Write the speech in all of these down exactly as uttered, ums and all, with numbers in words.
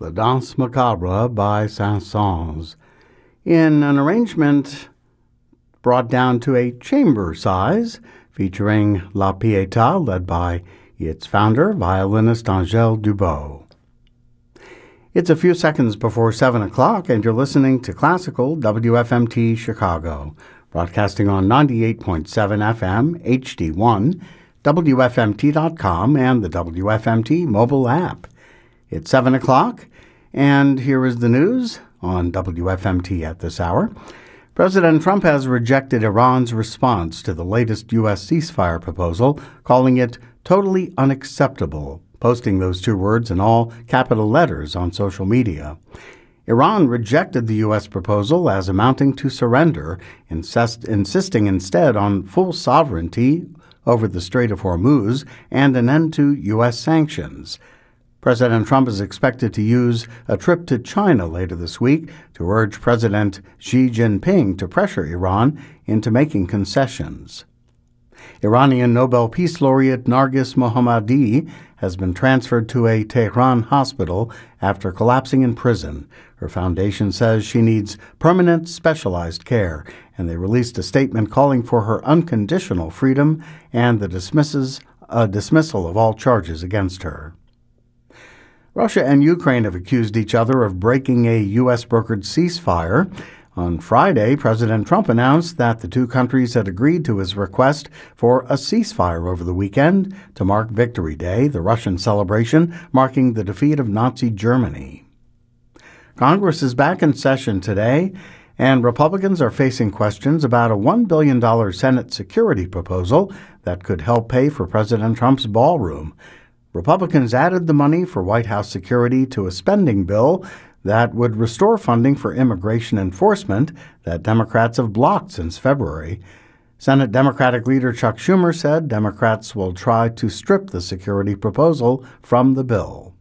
La Danse Macabre by Saint-Saëns, in an arrangement brought down to a chamber size, featuring La Pietà, led by its founder, violinist Angèle Dubot. It's a few seconds before seven o'clock, and you're listening to Classical W F M T Chicago, broadcasting on ninety-eight point seven F M, H D one, W F M T dot com, and the W F M T mobile app. It's seven o'clock, and here is the news on W F M T at this hour. President Trump has rejected Iran's response to the latest U S ceasefire proposal, calling it totally unacceptable, posting those two words in all capital letters on social media. Iran rejected the U S proposal as amounting to surrender, insist, insisting instead on full sovereignty over the Strait of Hormuz and an end to U S sanctions. President Trump is expected to use a trip to China later this week to urge President Xi Jinping to pressure Iran into making concessions. Iranian Nobel Peace Laureate Narges Mohammadi has been transferred to a Tehran hospital after collapsing in prison. Her foundation says she needs permanent, specialized care, and they released a statement calling for her unconditional freedom and the dismisses, uh, dismissal of all charges against her. Russia and Ukraine have accused each other of breaking a U S-brokered ceasefire. On Friday, President Trump announced that the two countries had agreed to his request for a ceasefire over the weekend to mark Victory Day, the Russian celebration marking the defeat of Nazi Germany. Congress is back in session today, and Republicans are facing questions about a one billion dollars Senate security proposal that could help pay for President Trump's ballroom. Republicans added the money for White House security to a spending bill that would restore funding for immigration enforcement that Democrats have blocked since February. Senate Democratic leader Chuck Schumer said Democrats will try to strip the security proposal from the bill.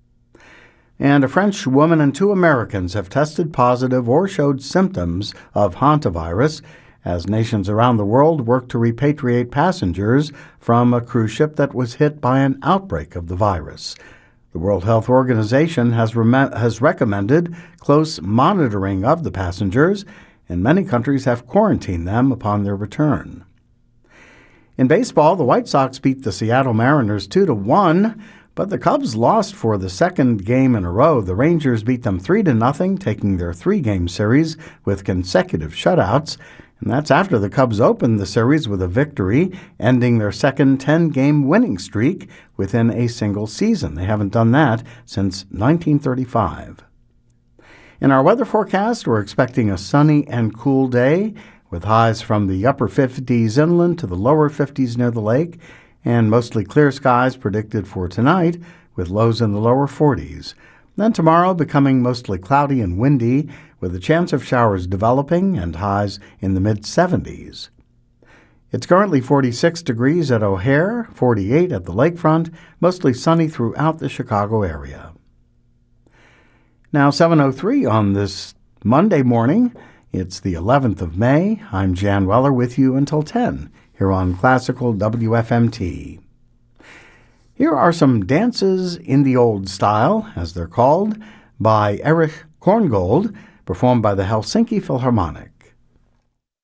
And a French woman and two Americans have tested positive or showed symptoms of hantavirus as nations around the world work to repatriate passengers from a cruise ship that was hit by an outbreak of the virus. The World Health Organization has, rem- has recommended close monitoring of the passengers, and many countries have quarantined them upon their return. In baseball, the White Sox beat the Seattle Mariners two to one, but the Cubs lost for the second game in a row. The Rangers beat them three to nothing, taking their three-game series with consecutive shutouts. And that's after the Cubs opened the series with a victory, ending their second ten-game winning streak within a single season. They haven't done that since nineteen thirty-five. In our weather forecast, we're expecting a sunny and cool day with highs from the upper fifties inland to the lower fifties near the lake, and mostly clear skies predicted for tonight with lows in the lower forties. Then tomorrow becoming mostly cloudy and windy, with a chance of showers developing and highs in the mid-seventies. It's currently forty-six degrees at O'Hare, forty-eight at the lakefront, mostly sunny throughout the Chicago area. Now seven oh three on this Monday morning. It's the eleventh of May. I'm Jan Weller with you until ten here on Classical W F M T. Here are some dances in the old style, as they're called, by Erich Korngold, performed by the Helsinki Philharmonic.